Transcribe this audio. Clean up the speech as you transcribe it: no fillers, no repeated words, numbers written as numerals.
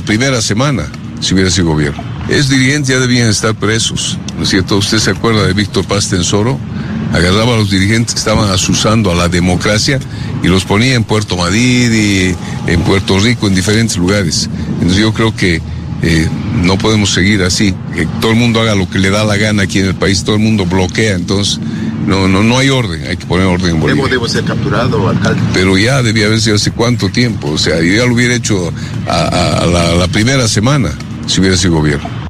la primera semana, si hubiera sido gobierno. Es dirigentes ya debían estar presos, ¿no es cierto? ¿Usted se acuerda de Víctor Paz Tensoro? Agarraba a los dirigentes que estaban asusando a la democracia y los ponía en Puerto Madrid y en Puerto Rico, en diferentes lugares. Entonces yo creo que no podemos seguir así, que todo el mundo haga lo que le da la gana aquí en el país, todo el mundo bloquea, entonces no hay orden, hay que poner orden en Bolivia. ¿Debo ser capturado, alcalde? Pero ya debía haber sido hace cuánto tiempo, o sea, yo ya lo hubiera hecho a la primera semana, si hubiera sido gobierno.